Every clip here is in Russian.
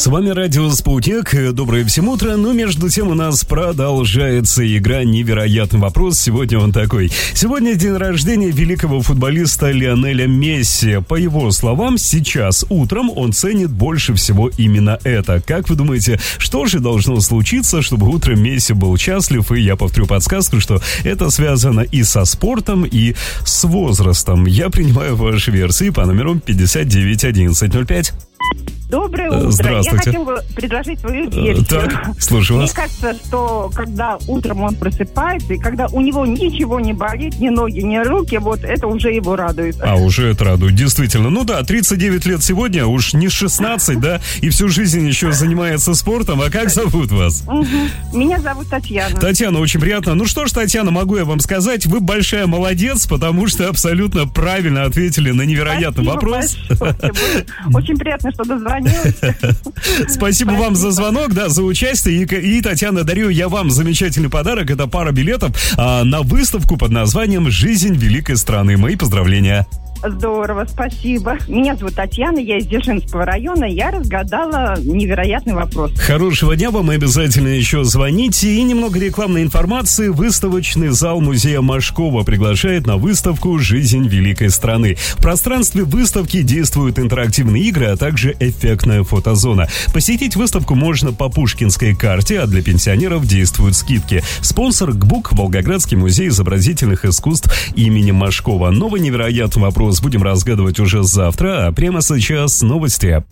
вами радио «Спутник». Доброе всем утро. Но между тем у нас продолжается игра «Невероятный вопрос». Сегодня он такой. Сегодня день рождения великого футболиста Лионеля Месси. По его словам, сейчас утром он ценит больше всего именно это. Как вы думаете, что же должно случиться, чтобы утром Месси был счастлив? И я повторю подсказку, что это связано и со спортом, и с возрастом. Я принимаю ваши версии по номеру 591105. Доброе утро. Здравствуйте. Я хотела бы предложить свою версию. Так, слушаю вас. Мне кажется, что когда утром он просыпается, и когда у него ничего не болит, ни ноги, ни руки, вот это уже его радует. А, уже это радует, действительно. Ну да, 39 лет сегодня, уж не 16, да, и всю жизнь еще занимается спортом. А как зовут вас? Меня зовут Татьяна. Татьяна, очень приятно. Ну что ж, Татьяна, могу я вам сказать, вы большая молодец, потому что абсолютно правильно ответили на невероятный вопрос. Очень приятно, что дозвонилась. Спасибо вам за звонок, да, за участие. И, Татьяна, дарю я вам замечательный подарок. Это пара билетов на выставку под названием «Жизнь великой страны». Мои поздравления. Здорово, спасибо. Меня зовут Татьяна, я из Дзержинского района. Я разгадала невероятный вопрос. Хорошего дня вам, и обязательно еще звоните. И немного рекламной информации. Выставочный зал музея Машкова приглашает на выставку «Жизнь великой страны». В пространстве выставки действуют интерактивные игры, а также эффектная фотозона. Посетить выставку можно по Пушкинской карте, а для пенсионеров действуют скидки. Спонсор ГБУК Волгоградский музей изобразительных искусств имени Машкова. Новый невероятный вопрос будем разгадывать уже завтра, а прямо сейчас новости.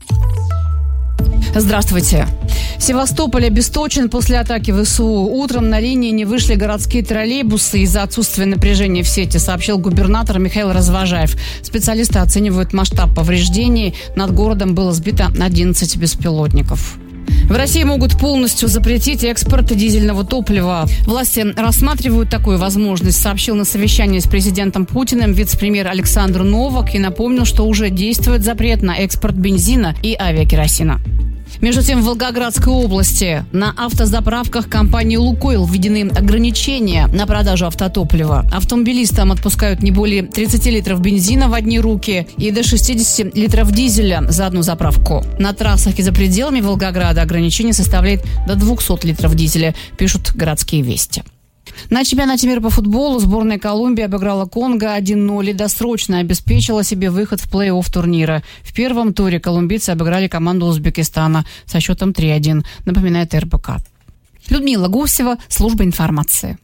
Здравствуйте. Севастополь обесточен после атаки ВСУ. Утром на линии не вышли городские троллейбусы из-за отсутствия напряжения в сети, сообщил губернатор Михаил Развожаев. Специалисты оценивают масштаб повреждений. Над городом было сбито 11 беспилотников. В России могут полностью запретить экспорт дизельного топлива. Власти рассматривают такую возможность, сообщил на совещании с президентом Путиным вице-премьер Александр Новак и напомнил, что уже действует запрет на экспорт бензина и авиакеросина. Между тем, в Волгоградской области на автозаправках компании «Лукойл» введены ограничения на продажу автотоплива. Автомобилистам отпускают не более 30 литров бензина в одни руки и до 60 литров дизеля за одну заправку. На трассах и за пределами Волгограда ограничение составляет до 200 литров дизеля, пишут городские вести. На чемпионате мира по футболу сборная Колумбии обыграла Конго 1-0 и досрочно обеспечила себе выход в плей-офф турнира. В первом туре колумбийцы обыграли команду Узбекистана со счетом 3-1, напоминает РБК. Людмила Гусева, служба информации.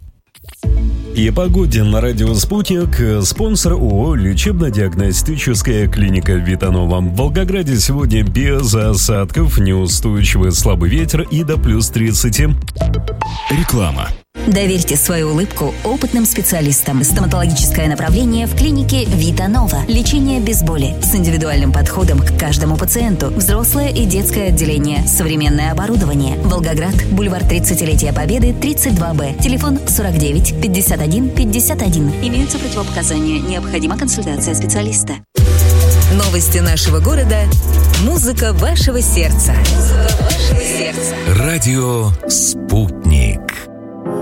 И погоде на радио «Спутник». Спонсор ООО «Лечебно-диагностическая клиника Витанова». В Волгограде сегодня без осадков, неустойчивый слабый ветер и до плюс 30. Реклама. Доверьте свою улыбку опытным специалистам. Стоматологическое направление в клинике Витанова. Лечение без боли с индивидуальным подходом к каждому пациенту. Взрослое и детское отделение. Современное оборудование. Волгоград. Бульвар 30-летия Победы, 32Б. Телефон 49 51 51. Имеются противопоказания. Необходима консультация специалиста. Новости нашего города. Музыка вашего сердца. Радио «Спутник».